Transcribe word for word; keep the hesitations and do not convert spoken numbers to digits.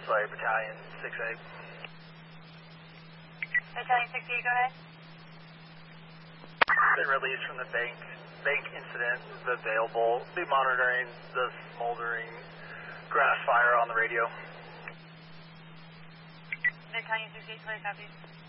Sorry, Battalion six eight. Battalion six eight, go ahead. Been released from the bank bank incident is available. Be monitoring the smoldering grass fire on the radio. Battalion six eight, clear, copy.